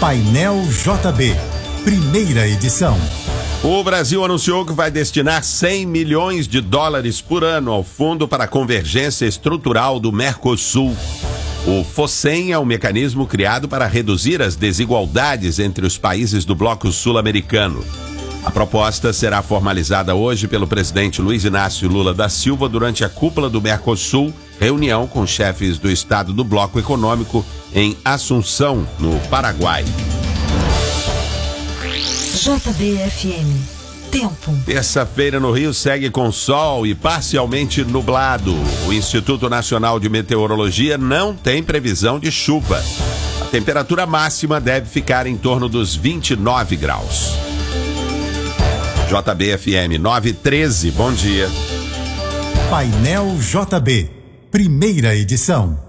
Painel JB, primeira edição. O Brasil anunciou que vai destinar 100 milhões de dólares por ano ao Fundo para a Convergência Estrutural do Mercosul. O FOSEM é um mecanismo criado para reduzir as desigualdades entre os países do bloco sul-americano. A proposta será formalizada hoje pelo presidente Luiz Inácio Lula da Silva durante a cúpula do Mercosul, reunião com chefes do estado do bloco econômico em Assunção, no Paraguai. JBFM. Tempo. Terça-feira no Rio segue com sol e parcialmente nublado. O Instituto Nacional de Meteorologia não tem previsão de chuva. A temperatura máxima deve ficar em torno dos 29 graus. JBFM 913, bom dia. Painel JB, primeira edição.